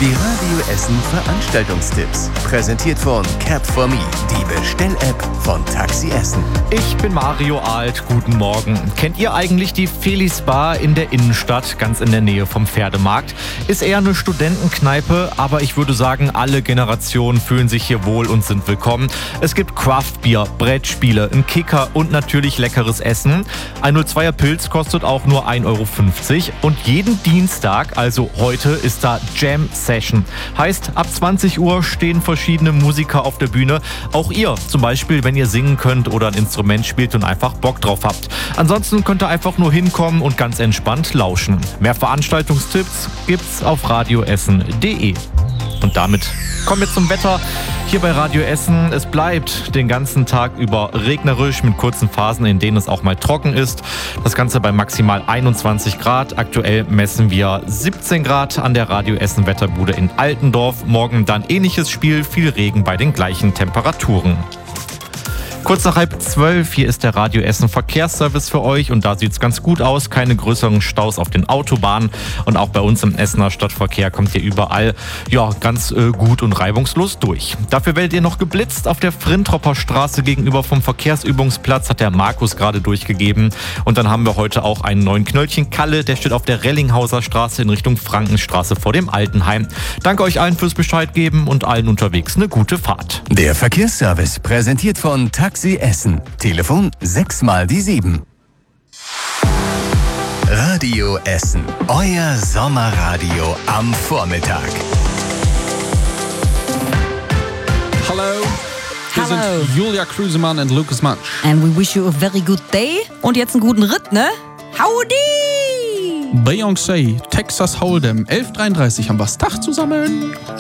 Die Radio Essen Veranstaltungstipps. Präsentiert von Cap4Me, die Bestell-App von Taxi Essen. Ich bin Mario Alt, guten Morgen. Kennt ihr eigentlich die Felis Bar in der Innenstadt, ganz in der Nähe vom Pferdemarkt? Ist eher eine Studentenkneipe, aber ich würde sagen, alle Generationen fühlen sich hier wohl und sind willkommen. Es gibt Craftbier, Brettspiele, einen Kicker und natürlich leckeres Essen. Ein 02er Pilz kostet auch nur 1,50 € und jeden Dienstag, also heute, ist da Jam Session. Heißt, ab 20 Uhr stehen verschiedene Musiker auf der Bühne. Auch ihr, zum Beispiel, wenn ihr singen könnt oder ein Instrument spielt und einfach Bock drauf habt. Ansonsten könnt ihr einfach nur hinkommen und ganz entspannt lauschen. Mehr Veranstaltungstipps gibt's auf radioessen.de. Und damit kommen wir zum Wetter hier bei Radio Essen. Es bleibt den ganzen Tag über regnerisch mit kurzen Phasen, in denen es auch mal trocken ist. Das Ganze bei maximal 21 Grad. Aktuell messen wir 17 Grad an der Radio Essen Wetterbude in Altendorf. Morgen dann ähnliches Spiel, viel Regen bei den gleichen Temperaturen. Kurz nach 11:30, hier ist der Radio Essen Verkehrsservice für euch und da sieht's ganz gut aus. Keine größeren Staus auf den Autobahnen und auch bei uns im Essener Stadtverkehr kommt ihr überall ganz gut und reibungslos durch. Dafür werdet ihr noch geblitzt. Auf der Frintropper Straße gegenüber vom Verkehrsübungsplatz hat der Markus gerade durchgegeben. Und dann haben wir heute auch einen neuen Knöllchen Kalle, der steht auf der Rellinghauser Straße in Richtung Frankenstraße vor dem Altenheim. Danke euch allen fürs Bescheid geben und allen unterwegs eine gute Fahrt. Der Verkehrsservice präsentiert von Taxi Essen. Telefon 6x7. Radio Essen. Euer Sommerradio am Vormittag. Hallo. Wir sind Julia Krusemann und Lukas Matsch. And we wish you a very good day. Und jetzt einen guten Ritt, ne? Howdy! Beyoncé, Texas Hold'em, 11:33 am Bastach zusammen.